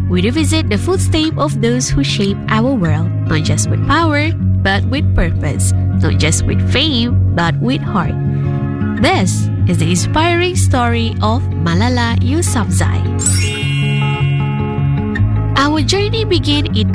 we revisit the footsteps of those who shape our world, not just with power, but with purpose, not just with fame, but with heart. This is the inspiring story of Malala Yousafzai. Our journey began in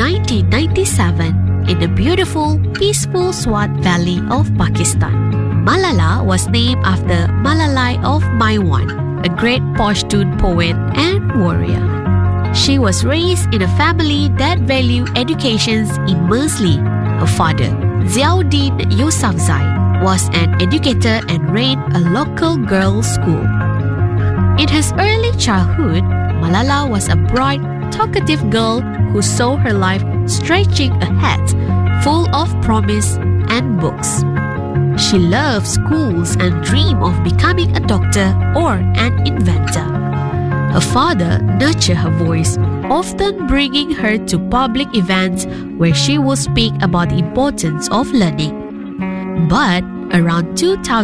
1997 in the beautiful, peaceful Swat Valley of Pakistan. Malala was named after Malalai of Maiwand, a great Pashtun poet and warrior. She was raised in a family that valued education immensely. Her father, Ziauddin Yousafzai, was an educator and ran a local girls' school. In her early childhood, Malala was a bright, talkative girl who saw her life stretching ahead, full of promise and books. She loved schools and dreamed of becoming a doctor or an inventor. Her father nurtured her voice, often bringing her to public events where she would speak about the importance of learning. But around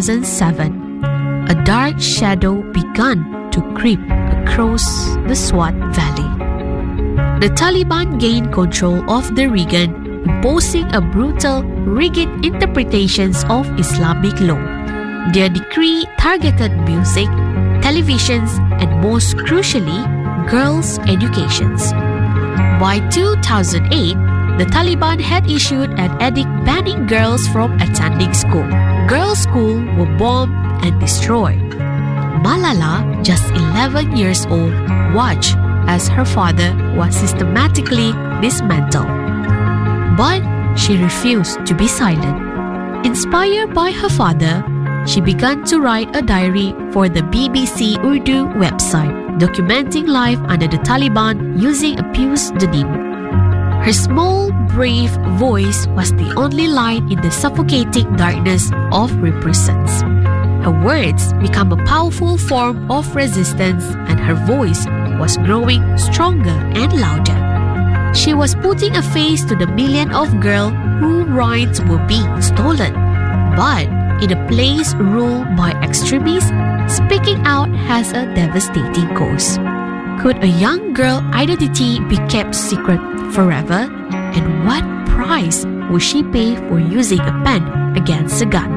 2007, a dark shadow began to creep across the Swat Valley. The Taliban gained control of the region, imposing a brutal, rigid interpretations of Islamic law. Their decree targeted music, televisions, and most crucially, girls' educations. By 2008, the Taliban had issued an edict banning girls from attending school. Girls' schools were bombed and destroyed. Malala, just 11 years old, watched as her father was systematically dismantled. But she refused to be silent. Inspired by her father, she began to write a diary for the BBC Urdu website, documenting life under the Taliban using a pseudonym. Her small, brave voice was the only light in the suffocating darkness of repressions. Her words became a powerful form of resistance, and her voice was growing stronger and louder. She was putting a face to the millions of girls whose rights were being stolen. But in a place ruled by extremists, speaking out has a devastating cost. Could a young girl's identity be kept secret forever? And what price would she pay for using a pen against a gun?